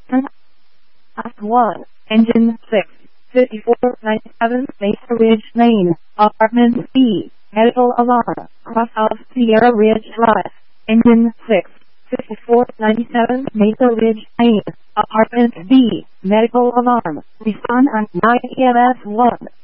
Act 1, Engine 6, 5497 Mesa Ridge Lane, Apartment B, Medical Alarm, Crosshouse Sierra Ridge Drive. Engine 6, 5497 Mesa Ridge Lane, Apartment B, Medical Alarm. Respond on 9 EMS 1.